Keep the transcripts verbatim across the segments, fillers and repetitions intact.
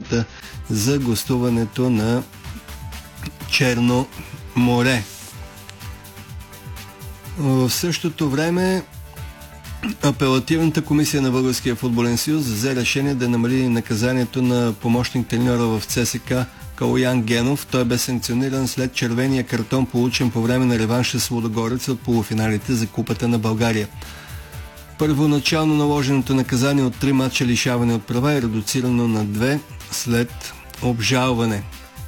купата за гостуването на Черно море. В същото време Апелативната комисия на Българския футболен съюз взе решение да намали наказанието на помощник треньора в ЦСКА Калоян Генов. Той бе санкциониран след червения картон, получен по време на реванша с Лудогорец от полуфиналите за Купата на България. Първоначално наложеното наказание от три мача лишаване от права е редуцирано на две след обжалване.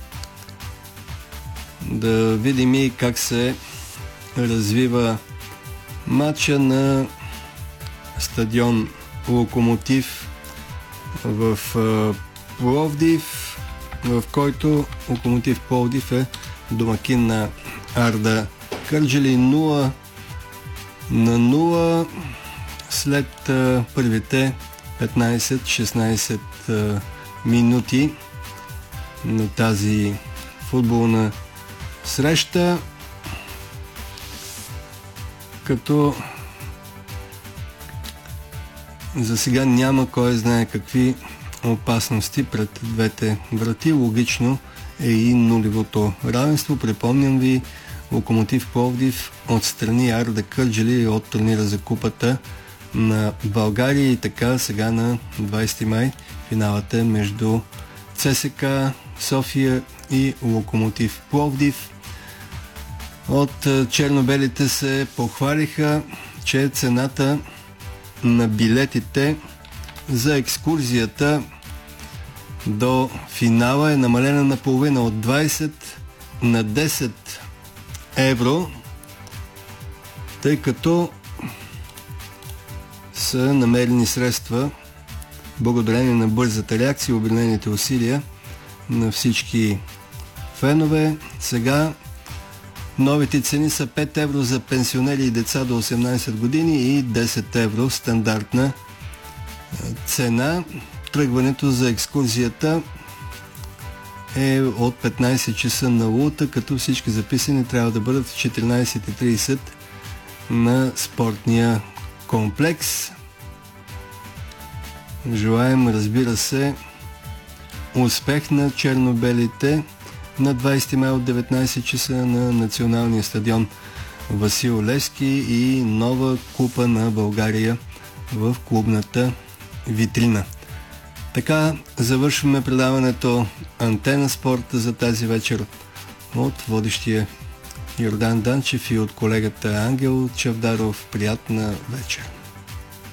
Да видим и как се развива матча на стадион Локомотив в Пловдив, в който Локомотив Пловдив е домакин на Арда Кърджали. Нула на нула след първите петнайсет-шестнайсет минути на тази футболна среща, като за сега няма кой знае какви опасности пред двете врати. Логично е и нулевото равенство. Припомням ви, Локомотив Пловдив отстрани Арда Кърджали от турнира за Купата на България и така сега на двайсети май финалът е между ЦСКА София и Локомотив Пловдив. От чернобелите се похвалиха, че цената на билетите за екскурзията до финала е намалена наполовина от двайсет на десет евро, тъй като са намерени средства благодарение на бързата реакция и обединените усилия на всички фенове. Сега новите цени са пет евро за пенсионери и деца до осемнайсет години и десет евро стандартна цена. Тръгването за екскурзията е от петнайсет часа на улта, като всички записани трябва да бъдат в четиринайсет и трийсет на спортния комплекс. Желаем, разбира се, успех на чернобелите на двайсети май от деветнайсет часа на националния стадион Васил Левски и нова Купа на България в клубната витрина. Така завършваме предаването Антена Спорт за тази вечер от водещия Йордан Данчев и от колегата Ангел Чавдаров. Приятна вечер!